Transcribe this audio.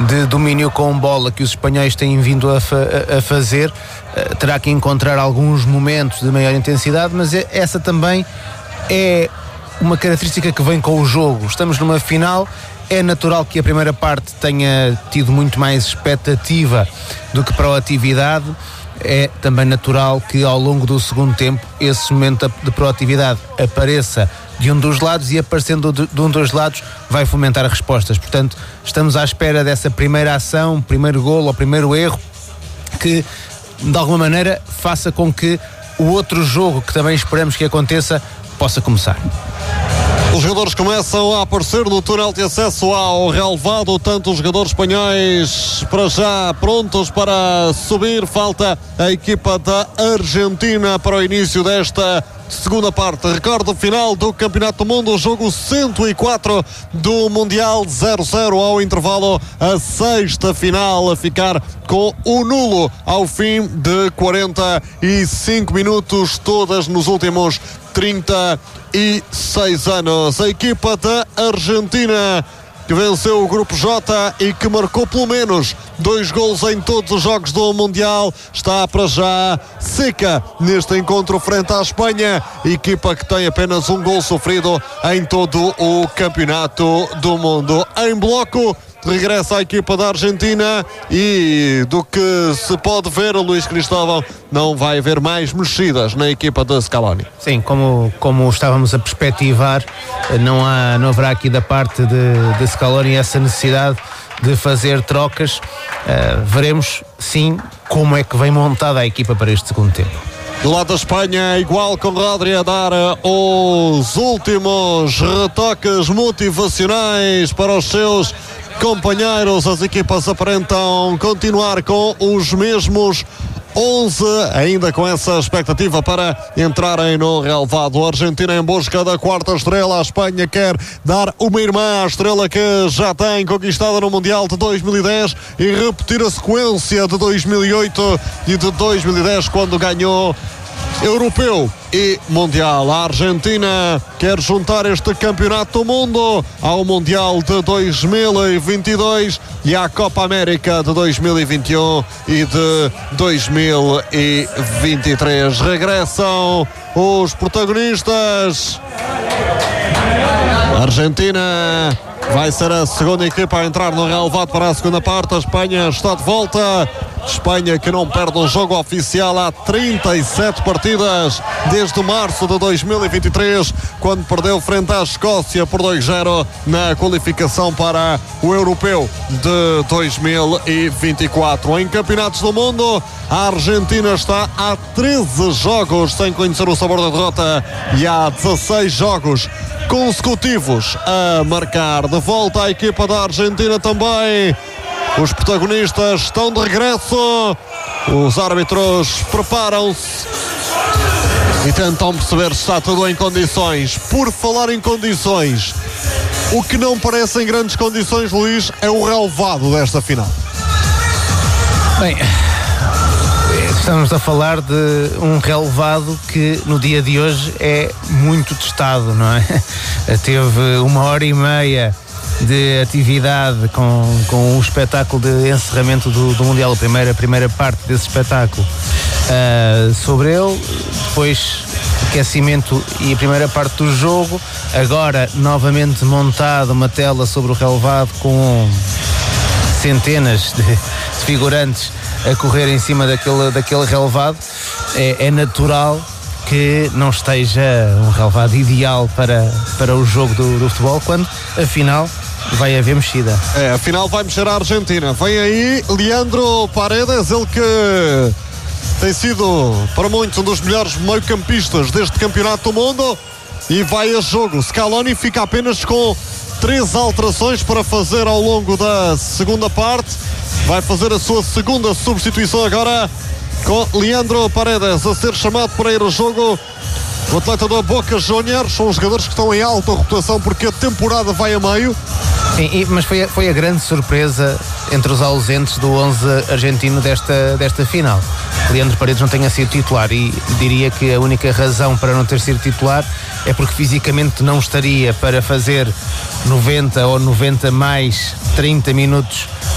de domínio com bola que os espanhóis têm vindo a fazer. Terá que encontrar alguns momentos de maior intensidade, mas essa também é uma característica que vem com o jogo. Estamos numa final, é natural que a primeira parte tenha tido muito mais expectativa do que proatividade. É também natural que ao longo do segundo tempo esse momento de proatividade apareça de um dos lados, e aparecendo de um dos lados vai fomentar respostas. Portanto, estamos à espera dessa primeira ação, primeiro golo ou primeiro erro, que de alguma maneira faça com que o outro jogo, que também esperamos que aconteça, possa começar. Os jogadores começam a aparecer no túnel de acesso ao relvado, tanto os jogadores espanhóis para já prontos para subir. Falta a equipa da Argentina para o início desta segunda parte. Recordo final do Campeonato do Mundo, o jogo 104 do Mundial, 0-0 ao intervalo, a sexta final a ficar com o nulo ao fim de 45 minutos, todas nos últimos 36 anos. A equipa da Argentina, que venceu o Grupo J e que marcou pelo menos 2 golos em todos os jogos do Mundial, está para já seca neste encontro frente à Espanha, equipa que tem apenas um gol sofrido em todo o Campeonato do Mundo. Em bloco regressa a equipa da Argentina, e do que se pode ver, Luís Cristóvão, não vai haver mais mexidas na equipa de Scaloni. Sim, como estávamos a perspectivar, não haverá aqui da parte de Scaloni essa necessidade de fazer trocas. Veremos sim como é que vem montada a equipa para este segundo tempo. Do lado da Espanha, igual com Rodri a dar os últimos retoques motivacionais para os seus companheiros. As equipas aparentam continuar com os mesmos 11, ainda com essa expectativa para entrarem no relvado. A Argentina em busca da quarta estrela. A Espanha quer dar uma irmã à estrela que já tem conquistada no Mundial de 2010 e repetir a sequência de 2008 e de 2010, quando ganhou Europeu e Mundial. A Argentina quer juntar este Campeonato do Mundo ao Mundial de 2022 e à Copa América de 2021 e de 2023. Regressam os protagonistas. A Argentina vai ser a segunda equipa a entrar no relvado para a segunda parte. A Espanha está de volta. Espanha que não perde um jogo oficial há 37 partidas desde março de 2023, quando perdeu frente à Escócia por 2-0 na qualificação para o Europeu de 2024. Em campeonatos do mundo, a Argentina está há 13 jogos sem conhecer o sabor da derrota e há 16 jogos consecutivos a marcar. De volta à equipa da Argentina também. Os protagonistas estão de regresso. Os árbitros preparam-se e tentam perceber se está tudo em condições. Por falar em condições, o que não parece em grandes condições, Luís, é o relvado desta final. Bem, estamos a falar de um relvado que no dia de hoje é muito testado, não é? Teve 1h30 de atividade com o espetáculo de encerramento do Mundial, a primeira parte desse espetáculo sobre ele, depois aquecimento e a primeira parte do jogo. Agora novamente montada uma tela sobre o relvado com centenas de figurantes a correr em cima daquele relvado. É natural que não esteja um relvado ideal para o jogo do futebol, quando afinal vai haver mexida. Afinal vai mexer a Argentina. Vem aí Leandro Paredes, ele que tem sido para muitos um dos melhores meio-campistas deste Campeonato do Mundo, e vai a jogo. Scaloni fica apenas com 3 alterações para fazer ao longo da segunda parte. Vai fazer a sua segunda substituição agora, com Leandro Paredes a ser chamado para ir ao jogo. O atleta do Boca Juniors, são os jogadores que estão em alta rotação porque a temporada vai a meio. Sim, mas foi a grande surpresa entre os ausentes do 11 argentino desta final. Leandro Paredes não tenha sido titular, e diria que a única razão para não ter sido titular é porque fisicamente não estaria para fazer 90 ou 90 mais 30 minutos